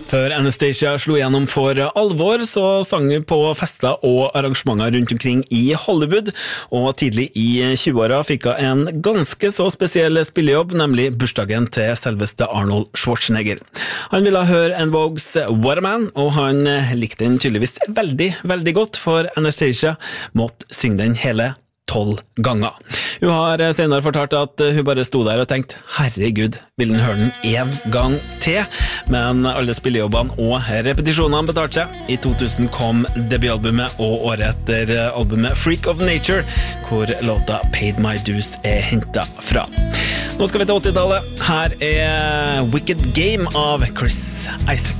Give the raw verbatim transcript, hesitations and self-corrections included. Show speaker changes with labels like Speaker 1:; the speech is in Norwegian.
Speaker 1: Før Anastacia slo gjennom for alvor, så sang hun på fester og arrangementer rundt omkring i Hollywood, og tidlig i tjueåra fikk hun en ganske så spesiell spillejobb, nemlig bursdagen til selveste Arnold Schwarzenegger. Han ville høre En Vogues What a Man, og han likte den tydeligvis veldig, veldig godt, for Anastacia måtte synge den hele tolv ganger. Hun har senere fortalt at hun bare sto der og tenkte, herregud, vil den høre den en gang til? Men alle spillejobbene og repetisjonene betalte seg. I to tusen kom debutalbumet og året etter albumet Freak of Nature, hvor låta Paid My Dues er hentet fra. Nå skal vi til åttitallet. Her er Wicked Game av Chris Isaac.